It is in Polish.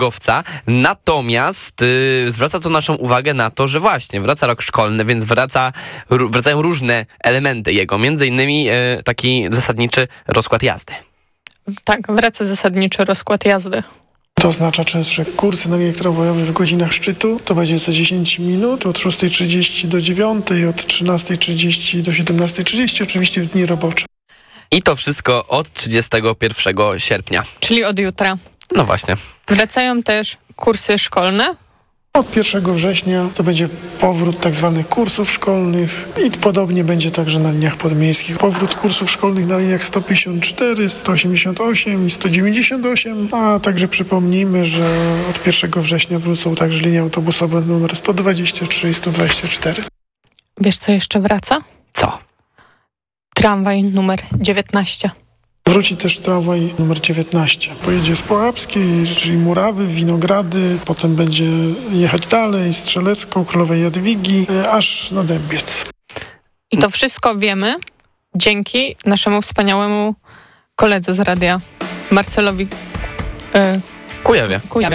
Natomiast zwraca to naszą uwagę na to, że właśnie wraca rok szkolny, więc wracają różne elementy jego, między innymi taki zasadniczy rozkład jazdy. Tak, wraca zasadniczy rozkład jazdy. To oznacza, że kursy na bieg tramwajowy w godzinach szczytu to będzie co 10 minut, od 6:30 do 9:00, od 13:30 do 17:30, oczywiście w dni robocze. I to wszystko od 31 sierpnia. Czyli od jutra. No właśnie. Wracają też kursy szkolne. Od 1 września to będzie powrót tak zwanych kursów szkolnych i podobnie będzie także na liniach podmiejskich. Powrót kursów szkolnych na liniach 154, 188 i 198, a także przypomnijmy, że od 1 września wrócą także linie autobusowe numer 123 i 124. Wiesz, co jeszcze wraca? Co? Tramwaj numer 19. Wróci też tramwaj numer 19. Pojedzie z Połapskiej, czyli Murawy, Winogrady, potem będzie jechać dalej, Strzelecką, Królowej Jadwigi, aż na Dębiec. I to wszystko wiemy dzięki naszemu wspaniałemu koledze z radia, Marcelowi Kujawie.